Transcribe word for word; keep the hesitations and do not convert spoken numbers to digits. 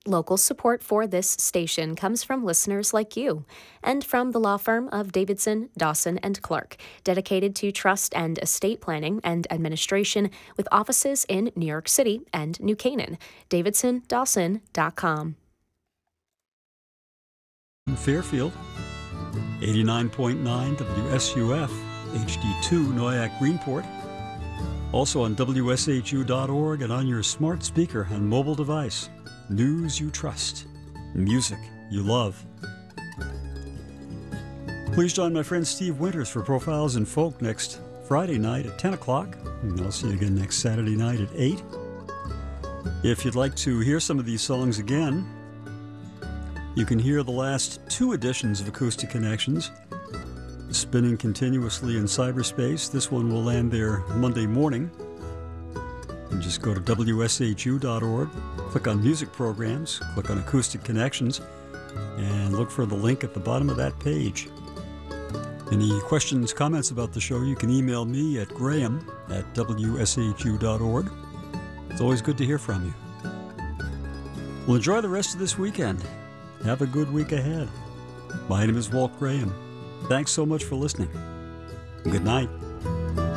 Local support for this station comes from listeners like you and from the law firm of Davidson, Dawson and Clark, dedicated to trust and estate planning and administration with offices in New York City and New Canaan. davidson dawson dot com. Fairfield, eighty-nine point nine W S U F, H D two Noyac Greenport. Also on W S H U dot org and on your smart speaker and mobile device. News you trust. Music you love. Please join my friend Steve Winters for Profiles in Folk next Friday night at ten o'clock. And I'll see you again next Saturday night at eight. If you'd like to hear some of these songs again, you can hear the last two editions of Acoustic Connections spinning continuously in cyberspace. This one will land there Monday morning. And just go to W S H U dot org, click on Music Programs, click on Acoustic Connections, and look for the link at the bottom of that page. Any questions, comments about the show, you can email me at graham at W S H U dot org. It's always good to hear from you. Well, enjoy the rest of this weekend. Have a good week ahead. My name is Walt Graham. Thanks so much for listening. Good night.